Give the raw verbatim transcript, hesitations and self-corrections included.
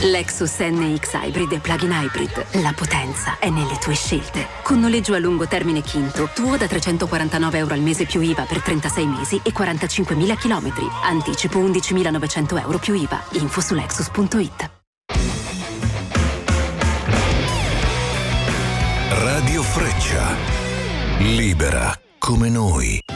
Lexus N X Hybrid e Plug-in Hybrid. La potenza è nelle tue scelte. Con noleggio a lungo termine Quinto, tuo da trecentoquarantanove euro al mese più I V A per trentasei mesi e quarantacinquemila chilometri. Anticipo undicimilanovecento euro più I V A. Info su lexus punto it. Radio Freccia. Libera come noi.